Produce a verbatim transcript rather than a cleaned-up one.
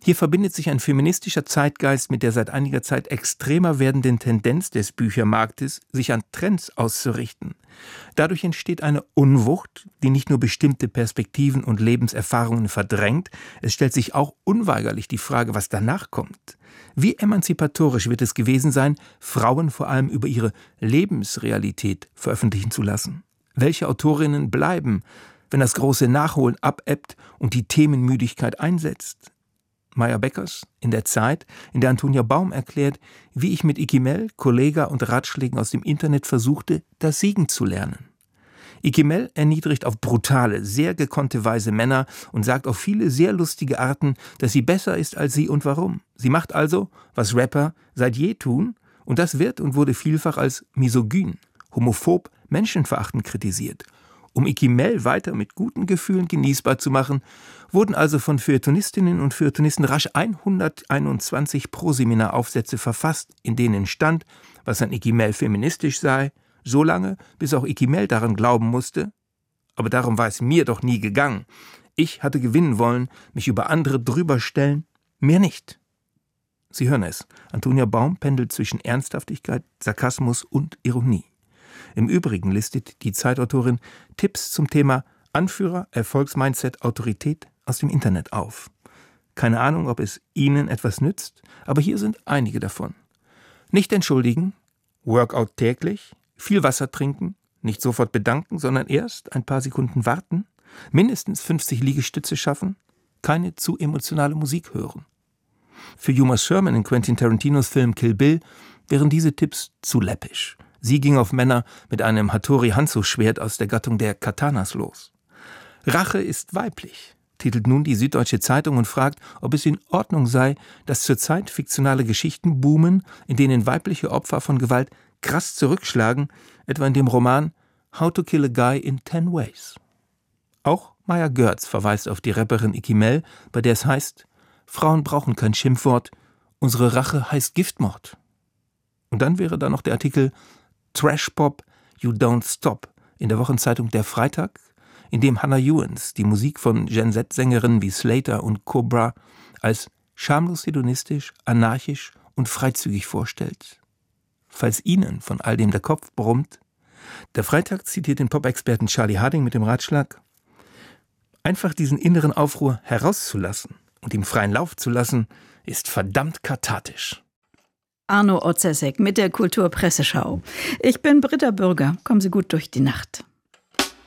Hier verbindet sich ein feministischer Zeitgeist mit der seit einiger Zeit extremer werdenden Tendenz des Büchermarktes, sich an Trends auszurichten. Dadurch entsteht eine Unwucht, die nicht nur bestimmte Perspektiven und Lebenserfahrungen verdrängt, es stellt sich auch unweigerlich die Frage, was danach kommt. Wie emanzipatorisch wird es gewesen sein, Frauen vor allem über ihre Lebensrealität veröffentlichen zu lassen? Welche Autorinnen bleiben, wenn das große Nachholen abebbt und die Themenmüdigkeit einsetzt? Maya Beckers in der Zeit, in der Antonia Baum erklärt, wie ich mit Ikimel, Kollega und Ratschlägen aus dem Internet versuchte, das Siegen zu lernen. Ikimel erniedrigt auf brutale, sehr gekonnte Weise Männer und sagt auf viele sehr lustige Arten, dass sie besser ist als sie und warum. Sie macht also, was Rapper seit je tun, und das wird und wurde vielfach als misogyn, homophob, menschenverachtend kritisiert. Um Ikimel weiter mit guten Gefühlen genießbar zu machen, wurden also von Feuilletonistinnen und Feuilletonisten rasch hunderteinundzwanzig Proseminaraufsätze verfasst, in denen stand, was an Ikimel feministisch sei, so lange, bis auch Ikimel daran glauben musste. Aber darum war es mir doch nie gegangen. Ich hatte gewinnen wollen, mich über andere drüber stellen, mehr nicht. Sie hören es, Antonia Baum pendelt zwischen Ernsthaftigkeit, Sarkasmus und Ironie. Im Übrigen listet die Zeitautorin Tipps zum Thema Anführer, Erfolgsmindset, Autorität aus dem Internet auf. Keine Ahnung, ob es Ihnen etwas nützt, aber hier sind einige davon. Nicht entschuldigen, Workout täglich, viel Wasser trinken, nicht sofort bedanken, sondern erst ein paar Sekunden warten, mindestens fünfzig Liegestütze schaffen, keine zu emotionale Musik hören. Für Uma Thurman in Quentin Tarantinos Film Kill Bill wären diese Tipps zu läppisch. Sie ging auf Männer mit einem Hattori-Hanzo-Schwert aus der Gattung der Katanas los. Rache ist weiblich, titelt nun die Süddeutsche Zeitung und fragt, ob es in Ordnung sei, dass zurzeit fiktionale Geschichten boomen, in denen weibliche Opfer von Gewalt krass zurückschlagen, etwa in dem Roman How to Kill a Guy in Ten Ways. Auch Maya Görz verweist auf die Rapperin Ikimel, bei der es heißt, Frauen brauchen kein Schimpfwort, unsere Rache heißt Giftmord. Und dann wäre da noch der Artikel Trash Pop, You Don't Stop in der Wochenzeitung Der Freitag, in dem Hannah Ewens die Musik von Gen Z-Sängerinnen wie Slater und Cobra als schamlos hedonistisch, anarchisch und freizügig vorstellt. Falls Ihnen von all dem der Kopf brummt, der Freitag zitiert den Pop-Experten Charlie Harding mit dem Ratschlag, einfach diesen inneren Aufruhr herauszulassen und ihm freien Lauf zu lassen, ist verdammt kathartisch. Arno Otzesek mit der Kulturpresseschau. Ich bin Britta Bürger. Kommen Sie gut durch die Nacht.